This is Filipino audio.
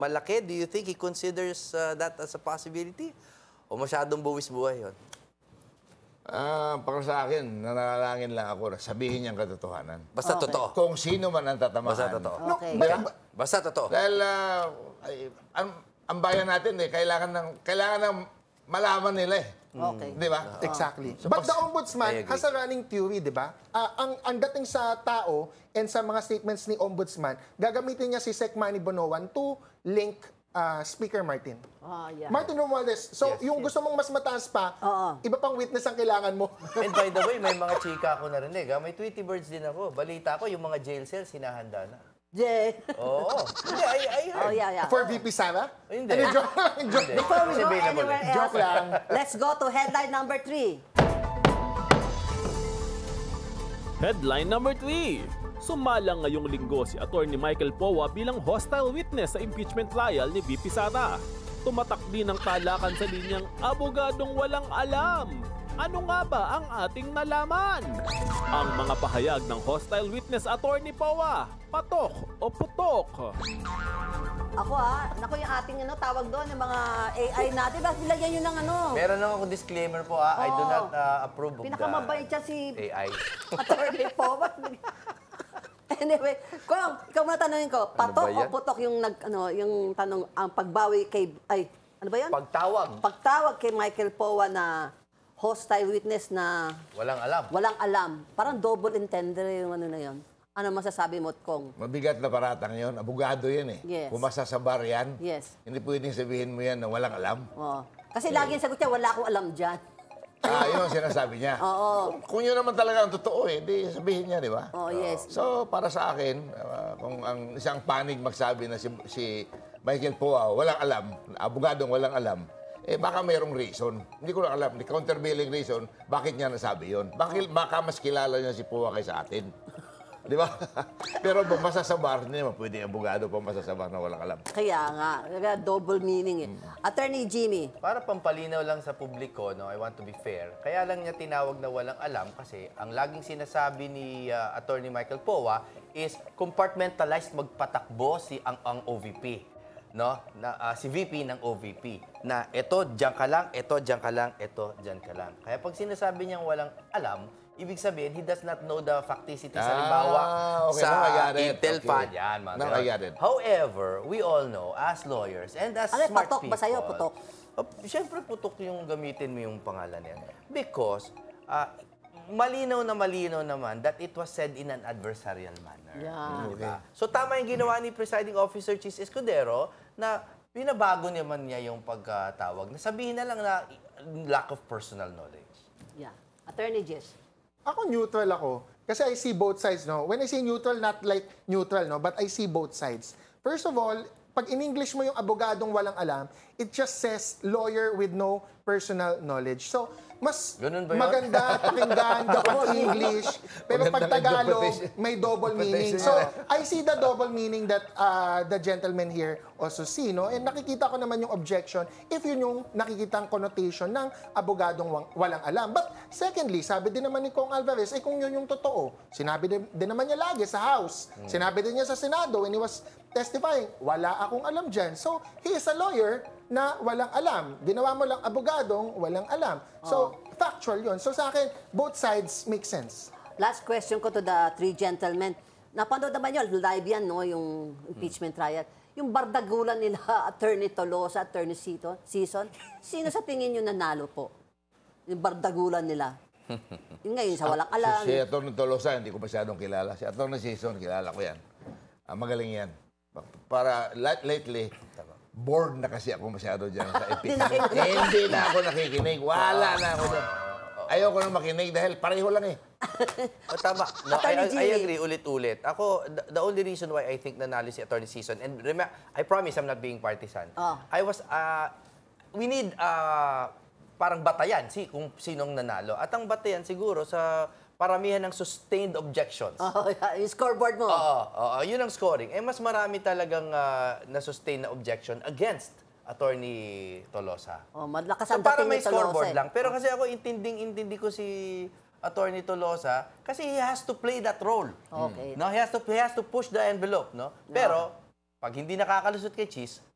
malaki? Do you think he considers that as a possibility? O masyadong buwis buhay yun? Para sa akin, nanalangin lang ako na sabihin niyang katotohanan. Basta totoo. Kung sino man ang tatamaan. Basta totoo. Okay. Basta totoo. Dahil ang bayan natin kailangan ng malaman nila eh. Okay. Di ba? Exactly. So, But the I ombudsman agree. has a running theory, di ba? Ang dating sa tao and sa mga statements ni ombudsman, gagamitin niya si Sec Manny Bonoan to link Speaker Martin. Yeah. Martin Romualdez. So, Yes, yung gusto mong mas mataas pa, iba pang witness ang kailangan mo. And by the way, may mga chika ako narinig. May Tweety Birds din ako. Balita ko, yung mga jail cells, hinahanda na. Yeah. Oo. Hindi, I heard. Yeah. For VP Sara? Hindi. Joke lang. Hindi. Before we It's go available. anywhere else, Joke lang. let's go to headline number 3. Headline number 3. Sumalang ngayong linggo si Attorney Michael Powa bilang hostile witness sa impeachment trial ni VP Sara. Tumatak din ang talakan sa linyang abogadong walang alam. Ano nga ba ang ating nalaman? Ang mga pahayag ng hostile witness Attorney Powa, patok o putok? Ako naku yung ating tawag doon, yung mga AI natin, bakit nilagyan yun ng Meron lang ako disclaimer po. I do not approve of Pinakamabait siya si AI. Attorney Powa. Anyway, kung ikaw muna tanongin ko, patok ba o yan? putok yung yung tanong, ang pagbawi kay, ano ba yan? Pagtawag, Pagtawag kay Michael Powa na hostile witness na walang alam. walang alam. Parang double intender yung na yun. Ano masasabi mo, Kong? Mabigat na paratang yun. Abogado yan eh. Yes. Pumasa sa bar yan. Yes. Hindi pwedeng sabihin mo yan na walang alam. Oh. Kasi lagi yung sagot niya, wala akong alam dyan. Yun ang sinasabi niya. Oo. Kung yun naman talaga ang totoo di sabihin niya, di ba? Oh, yes. So, para sa akin, kung ang isang panig magsabi na si Michael Powa walang alam, abogadong walang alam, baka mayroong reason. Hindi ko lang alam, the countervailing reason, bakit niya nasabi yun? Baka mas kilala niya si Powa kaysa atin. Di ba? Pero pumasa sa bar, hindi naman pwedeng abogado pumasa sa bar na walang alam. Kaya nga, double meaning eh. Attorney Jimmy, Para pampalinaw lang sa publiko, I want to be fair. Kaya lang niya tinawag na walang alam kasi ang laging sinasabi ni Attorney Michael Powa is compartmentalized magpatakbo ang OVP. No? Si VP ng OVP. Na ito, diyan ka lang, ito, diyan ka lang, ito, diyan ka lang. Kaya pag sinasabi niyang walang alam, ibig sabihin, he does not know the facticity sa halimbawa okay. sa Now I got it. Intel Okay. Fund. Yan, mga Now I ganon. got it. However, we all know, as lawyers and as Ano, smart patok people... ba sa'yo? Putok? Siyempre, putok yung gamitin mo yung pangalan yan. Because, malinaw naman that it was said in an adversarial manner. Yeah. Diba? So, tama yung ginawa ni Presiding Officer Chis Escudero na binabago naman niya yung pagkatawag. Nasabihin na lang na lack of personal knowledge. Yeah. Attorney Jess. Ako neutral ako. Kasi I see both sides, no? When I say neutral, not like neutral, no? But I see both sides. First of all, pag in-English mo yung abogadong walang alam, it just says lawyer with no personal knowledge. So, mas Ganun ba yun? maganda pakinggan kapag English, pero pag Magandang Tagalog, interpretation. may double meaning. So, I see the double meaning that the gentleman here also see, no? And nakikita ko naman yung objection if yun yung nakikitang connotation ng abogadong walang alam. But secondly, sabi din naman ni Kong Alvarez, kung yun yung totoo, sinabi din naman niya lagi sa House, sinabi din niya sa Senado when he was testifying, wala akong alam dyan. So, he is a lawyer na walang alam. Ginawa mo lang abogadong walang alam. So, factual yun. So, sa akin, both sides make sense. Last question ko to the three gentlemen. Napanood naman yun, live yan, no, yung impeachment trial. Yung bardagulan nila, Attorney Tolosa, Attorney Season, sino sa tingin nyo nanalo po? Yung bardagulan nila. Yung ngayon, sa walang alam. Si Atty. Tolosa, hindi ko masyadong kilala. Si Atty. Season, kilala ko yan. Magaling yan. Para lately, bored na kasi ako masyado dyan sa impeachment. Hindi na ako nakikinig. Wala na ako dyan. Ayoko na makinig dahil pareho lang eh. Tama. No, Attorney I Jimmy. agree ulit-ulit. Ako, the only reason why I think nanalo si Attorney Season, and remember, I promise I'm not being partisan. We need parang batayan kung sinong nanalo. At ang batayan siguro sa paramihan ng sustained objections. Yung scoreboard mo. Oo, yun ang scoring. Mas marami talagang na-sustain na objection against Attorney Tolosa. Malakas So ang para dating may ni Tolosa. scoreboard lang. Pero kasi ako intindi ko si Attorney Tolosa kasi he has to play that role. Okay. No, he has to push the envelope, no? Pero pag hindi nakakalusot kay Cheese,